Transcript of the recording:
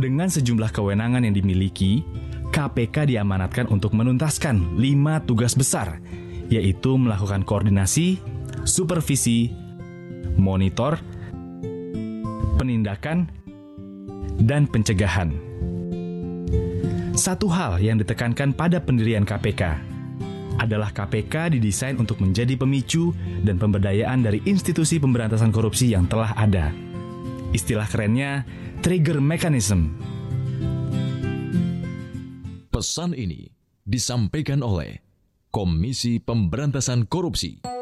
Dengan sejumlah kewenangan yang dimiliki, KPK diamanatkan untuk menuntaskan 5 tugas besar, yaitu melakukan koordinasi, supervisi, monitor, penindakan, dan pencegahan. Satu hal yang ditekankan pada pendirian KPK adalah KPK didesain untuk menjadi pemicu dan pemberdayaan dari institusi pemberantasan korupsi yang telah ada. Istilah kerennya, trigger mechanism. Pesan ini disampaikan oleh Komisi Pemberantasan Korupsi.